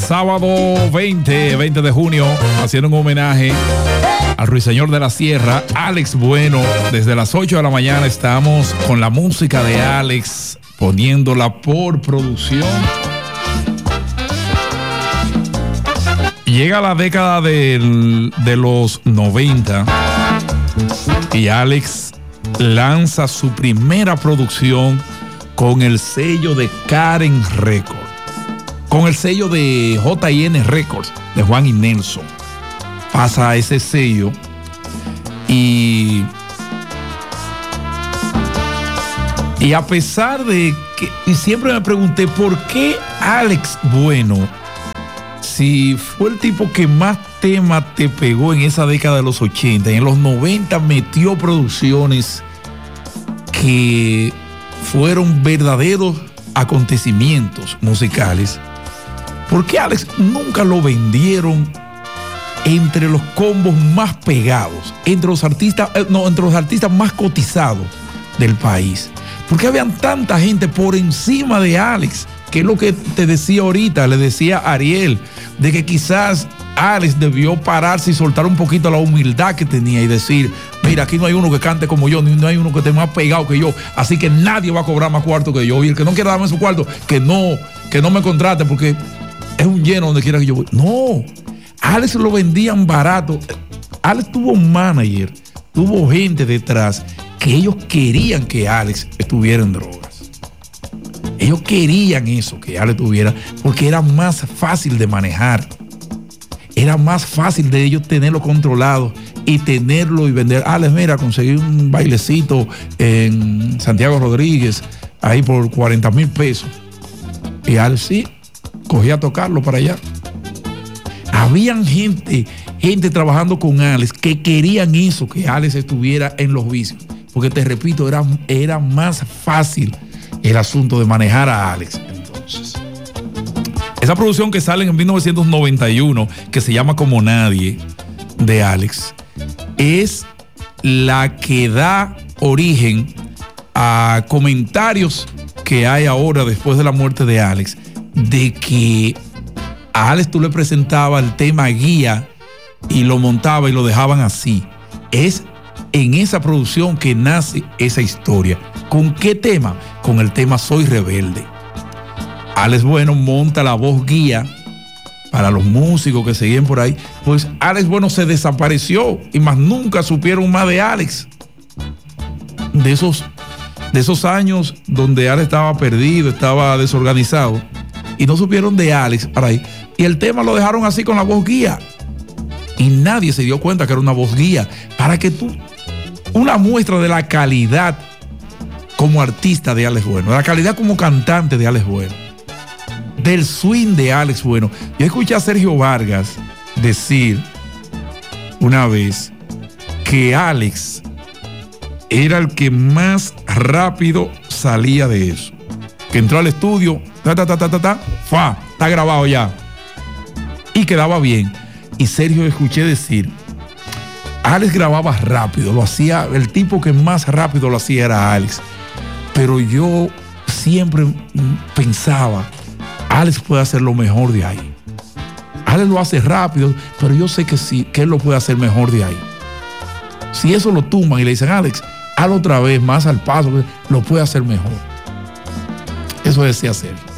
sábado 20 de junio, haciendo un homenaje al ruiseñor de la sierra, Alex Bueno. Desde las 8 de la mañana estamos con la música de Alex, poniéndola por producción. Llega la década de los 90 y Alex lanza su primera producción con el sello de Karen Records, con el sello de J&N Records de Juan y Nelson. Pasa a ese sello y a pesar de que, y siempre me pregunté por qué Alex Bueno, si fue el tipo que más temas te pegó en esa década de los 80, en los 90 metió producciones que fueron verdaderos acontecimientos musicales, ¿por qué Alex nunca lo vendieron entre los combos más pegados, entre los artistas más cotizados del país? ¿Por qué habían tanta gente por encima de Alex? Que es lo que te decía ahorita, le decía a Ariel, de que quizás Alex debió pararse y soltar un poquito la humildad que tenía y decir, mira, aquí no hay uno que cante como yo, ni no hay uno que esté más pegado que yo, así que nadie va a cobrar más cuarto que yo, y el que no quiera darme su cuarto, que no me contrate porque es un lleno donde quiera que yo voy. No, Alex lo vendían barato. Alex tuvo un manager, tuvo gente detrás que ellos querían que Alex estuviera en drogas. Ellos querían eso, que Alex tuviera, porque era más fácil de manejar. Era más fácil de ellos tenerlo controlado y tenerlo y vender. Alex, mira, conseguí un bailecito en Santiago Rodríguez, ahí por 40,000 pesos. Y Alex sí, cogía a tocarlo para allá. Habían gente trabajando con Alex que querían eso, que Alex estuviera en los vicios. Porque te repito, era más fácil el asunto de manejar a Alex. Entonces, esa producción que sale en 1991, que se llama Como Nadie, de Alex, es la que da origen a comentarios que hay ahora después de la muerte de Alex, de que a Alex tú le presentabas el tema guía y lo montaba y lo dejaban así. Es en esa producción que nace esa historia. ¿Con qué tema? Con el tema Soy Rebelde. Alex Bueno monta la voz guía para los músicos que seguían por ahí. Pues Alex Bueno se desapareció y más nunca supieron más de Alex. De esos años donde Alex estaba perdido, estaba desorganizado, y no supieron de Alex para ahí. Y el tema lo dejaron así con la voz guía. Y nadie se dio cuenta que era una voz guía. Para que una muestra de la calidad como artista de Alex Bueno, de la calidad como cantante de Alex Bueno, del swing de Alex Bueno. Yo escuché a Sergio Vargas decir una vez que Alex era el que más rápido salía de eso. Que entró al estudio, está grabado ya. Y quedaba bien. Y Sergio escuché decir, Alex grababa rápido, lo hacía, el tipo que más rápido lo hacía era Alex. Pero yo siempre pensaba, Alex puede hacer lo mejor de ahí. Alex lo hace rápido, pero yo sé que sí, que él lo puede hacer mejor de ahí. Si eso lo tumban y le dicen, Alex, hazlo otra vez, más al paso, lo puede hacer mejor. Eso decía Sergio.